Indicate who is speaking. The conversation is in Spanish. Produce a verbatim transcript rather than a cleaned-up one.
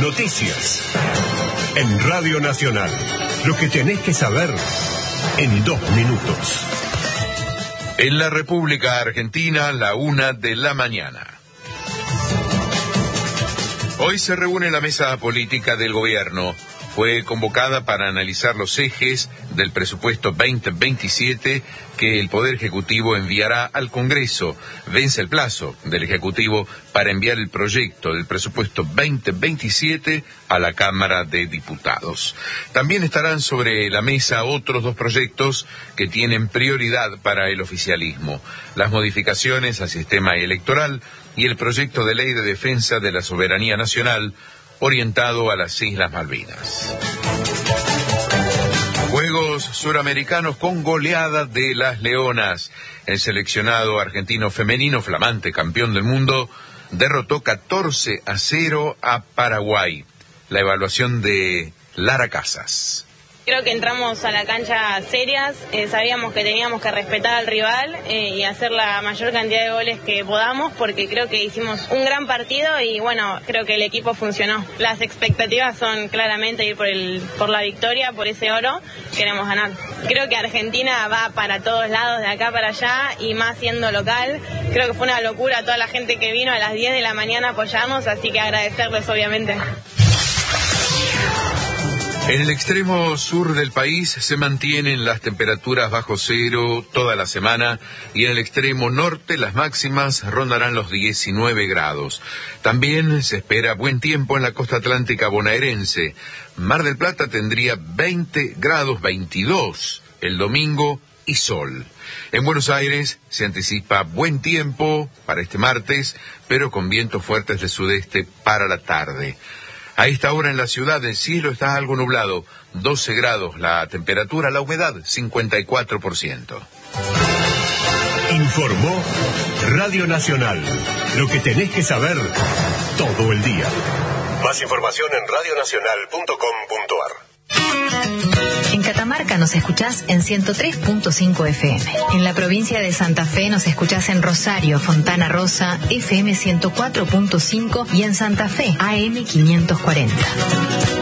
Speaker 1: Noticias. En Radio Nacional. Lo que tenés que saber en dos minutos.
Speaker 2: En la República Argentina, la una de la mañana. Hoy se reúne la mesa política del gobierno. Fue convocada para analizar los ejes del presupuesto veinte veintisiete que el Poder Ejecutivo enviará al Congreso. Vence el plazo del Ejecutivo para enviar el proyecto del presupuesto veinte veintisiete a la Cámara de Diputados. También estarán sobre la mesa otros dos proyectos que tienen prioridad para el oficialismo: las modificaciones al sistema electoral y el proyecto de ley de defensa de la soberanía nacional, orientado a las Islas Malvinas. Juegos Suramericanos con goleada de las Leonas. El seleccionado argentino femenino, flamante campeón del mundo, derrotó catorce a cero a Paraguay. La evaluación de Lara Casas.
Speaker 3: Creo que entramos a la cancha serias, eh, sabíamos que teníamos que respetar al rival eh, y hacer la mayor cantidad de goles que podamos, porque creo que hicimos un gran partido y bueno, creo que el equipo funcionó. Las expectativas son claramente ir por, el, por la victoria, por ese oro, queremos ganar. Creo que Argentina va para todos lados, de acá para allá, y más siendo local. Creo que fue una locura toda la gente que vino a las diez de la mañana a apoyarnos, así que agradecerles obviamente.
Speaker 2: En el extremo sur del país se mantienen las temperaturas bajo cero toda la semana y en el extremo norte las máximas rondarán los diecinueve grados. También se espera buen tiempo en la costa atlántica bonaerense. Mar del Plata tendría veinte grados, veintidós el domingo y sol. En Buenos Aires se anticipa buen tiempo para este martes, pero con vientos fuertes de sudeste para la tarde. A esta hora en la ciudad el cielo está algo nublado, doce grados la temperatura, la humedad cincuenta y cuatro por ciento.
Speaker 1: Informó Radio Nacional. Lo que tenés que saber todo el día. Más información en radio nacional punto com punto ar.
Speaker 4: En Catamarca nos escuchás en ciento tres punto cinco F M. En la provincia de Santa Fe nos escuchás en Rosario, Fontana Rosa, F M ciento cuatro punto cinco y en Santa Fe, A M quinientos cuarenta.